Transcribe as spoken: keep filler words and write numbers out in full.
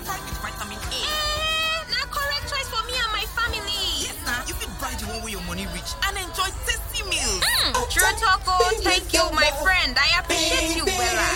fortified with vitamin A. Eh, na correct choice for me and my family. Yes, nah. You fit buy the one where your money reach and enjoy tasty meals. Mm, true talk, oh, thank you, my friend. I appreciate you, Bella.